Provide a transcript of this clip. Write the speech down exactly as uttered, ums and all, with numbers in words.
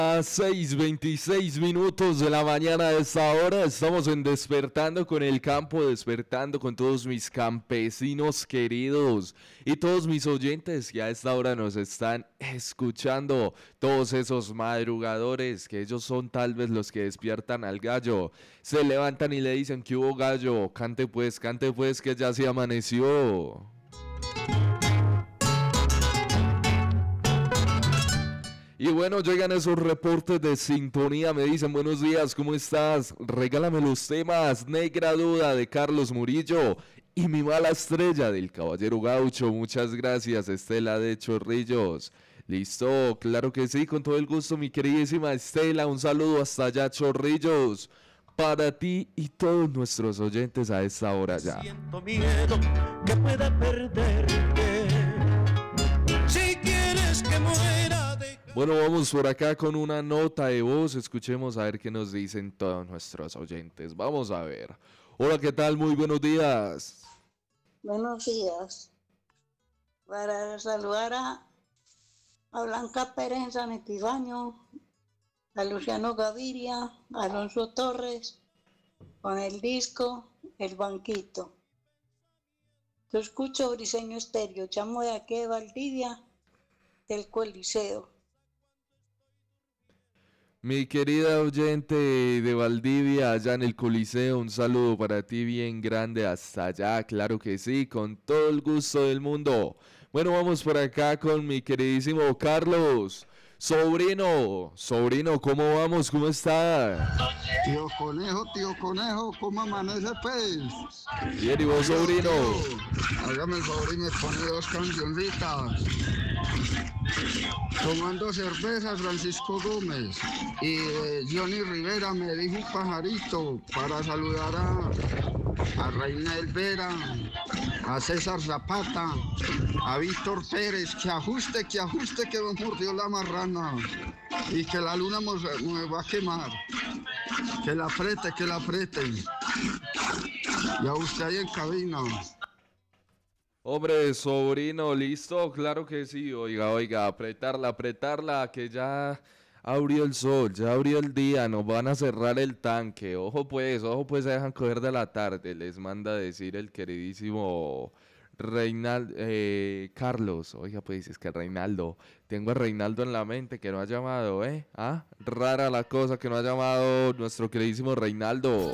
A seis veintiséis minutos de la mañana de esta hora estamos en Despertando con el Campo, despertando con todos mis campesinos queridos y todos mis oyentes que a esta hora nos están escuchando, todos esos madrugadores que ellos son tal vez los que despiertan al gallo, se levantan y le dicen que hubo gallo, cante pues, cante pues que ya se amaneció. Y bueno, llegan esos reportes de sintonía, me dicen buenos días, ¿cómo estás? Regálame los temas, Negra Duda de Carlos Murillo y Mi Mala Estrella del Caballero Gaucho, muchas gracias Estela de Chorrillos. Listo, claro que sí, con todo el gusto mi queridísima Estela, un saludo hasta allá Chorrillos, para ti y todos nuestros oyentes a esta hora ya. Siento miedo que pueda perderte, si quieres que muera. Bueno, vamos por acá con una nota de voz, escuchemos a ver qué nos dicen todos nuestros oyentes. Vamos a ver. Hola, ¿qué tal? Muy buenos días. Buenos días. Para saludar a, a Blanca Pérez en San Estebaño, a Luciano Gaviria, a Alonso Torres, con el disco El Banquito. Yo escucho Briseño Estéreo, llamo de aquí de Valdivia, del Coliseo. Mi querida oyente de Valdivia, allá en el Coliseo, un saludo para ti bien grande hasta allá, claro que sí, con todo el gusto del mundo. Bueno, vamos por acá con mi queridísimo Carlos. Sobrino, sobrino, ¿cómo vamos? ¿Cómo está? Tío Conejo, tío Conejo, ¿cómo amanece pues? Bien, ¿y vos, sobrino? Tío, hágame el favor y me pone dos cancioncitas. Tomando cerveza, Francisco Gómez. Y eh, Johnny Rivera me dijo un pajarito para saludar a, a Reina Elvera, a César Zapata, a Víctor Pérez, que ajuste, que ajuste, que me mordió la marrana. Y que la luna me va a quemar. Que la apriete, que la apriete. Y a usted ahí en cabina. Hombre, sobrino, ¿listo? Claro que sí, oiga, oiga, apretarla, apretarla, que ya abrió el sol, ya abrió el día, nos van a cerrar el tanque. Ojo pues, ojo pues, se dejan coger de la tarde, les manda a decir el queridísimo Reinaldo, eh, Carlos. Oiga pues, es que Reinaldo, tengo a Reinaldo en la mente que no ha llamado, ¿eh? ¿Ah? Rara la cosa que no ha llamado nuestro queridísimo Reinaldo.